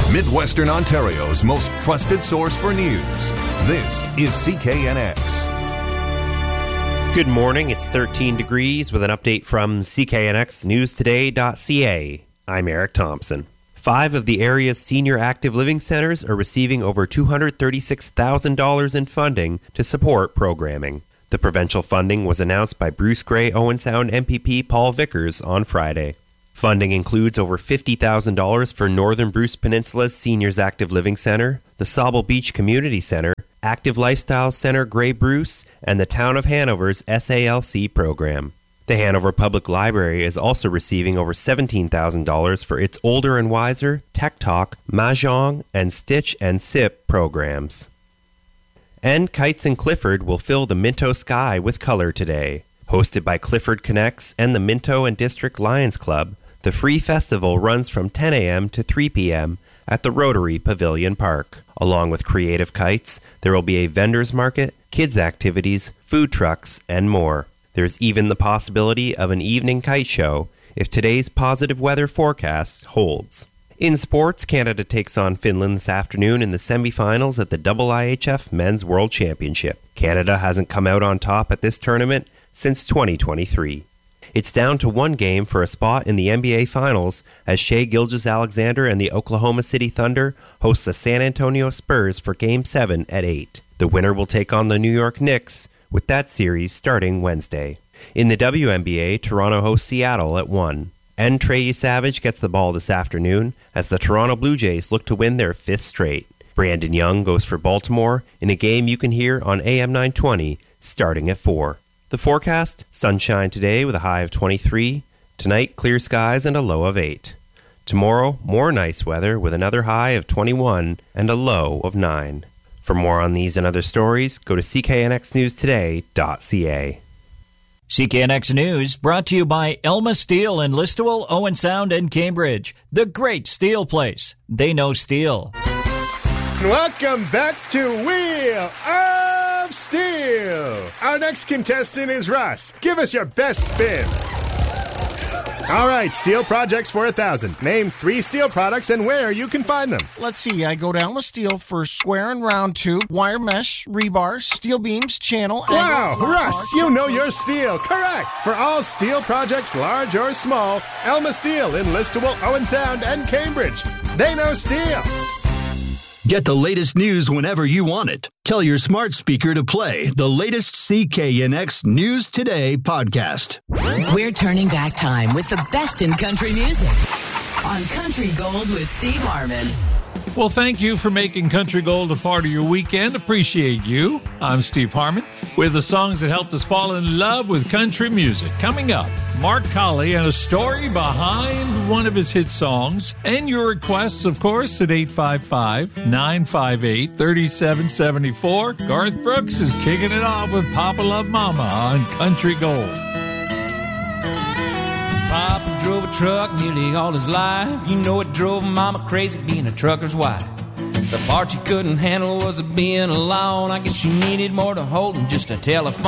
Midwestern Ontario's most trusted source for news. This is CKNX. Good morning. It's 13 degrees with an update from CKNXNewsToday.ca. I'm Eric Thompson. 5 of the area's senior active living centers are receiving over $236,000 in funding to support programming. The provincial funding was announced by Bruce Grey Owen Sound MPP Paul Vickers on Friday. Funding includes over $50,000 for Northern Bruce Peninsula's Seniors Active Living Center, the Sauble Beach Community Center, Active Lifestyle Center Grey Bruce, and the Town of Hanover's SALC program. The Hanover Public Library is also receiving over $17,000 for its Older and Wiser, Tech Talk, Mahjong, and Stitch and Sip programs. And Kites and Clifford will fill the Minto sky with color today. Hosted by Clifford Connects and the Minto and District Lions Club, the free festival runs from 10 a.m. to 3 p.m. at the Rotary Pavilion Park. Along with creative kites, there will be a vendor's market, kids' activities, food trucks, and more. There's even the possibility of an evening kite show if today's positive weather forecast holds. In sports, Canada takes on Finland this afternoon in the semifinals at the IIHF Men's World Championship. Canada hasn't come out on top at this tournament since 2023. It's down to one game for a spot in the NBA Finals as Shai Gilgeous-Alexander and the Oklahoma City Thunder host the San Antonio Spurs for Game 7 at 8. The winner will take on the New York Knicks, with that series starting Wednesday. In the WNBA, Toronto hosts Seattle at 1. And Trey Savage gets the ball this afternoon as the Toronto Blue Jays look to win their 5th straight. Brandon Young goes for Baltimore in a game you can hear on AM 920 starting at 4. The forecast, sunshine today with a high of 23. Tonight, clear skies and a low of 8. Tomorrow, more nice weather with another high of 21 and a low of 9. For more on these and other stories, go to cknxnewstoday.ca. CKNX News brought to you by Elma Steel in Listowel, Owen Sound, and Cambridge. The great steel place. They know steel. Welcome back to Wheel of Steel. Our next contestant is Russ. Give us your best spin. All right, steel projects for 1,000. Name 3 steel products and where you can find them. Let's see, I go down with steel for square and round tube, wire mesh, rebar, steel beams, channel, Wow, angle, Russ, bar, you know your steel. Correct. For all steel projects, large or small, Elma Steel in Listowel, Owen Sound, and Cambridge. They know steel. Get the latest news whenever you want it. Tell your smart speaker to play the latest CKNX News Today podcast. We're turning back time with the best in country music on Country Gold with Steve Harmon. Well, thank you for making Country Gold a part of your weekend. Appreciate you. I'm Steve Harmon with the songs that helped us fall in love with country music. Coming up, Mark Colley and a story behind one of his hit songs. And your requests, of course, at 855-958-3774. Garth Brooks is kicking it off with Papa Love Mama on Country Gold. Papa drove a truck nearly all his life. You know it drove Mama crazy being a trucker's wife. The part she couldn't handle was being alone. I guess she needed more to hold than just a telephone.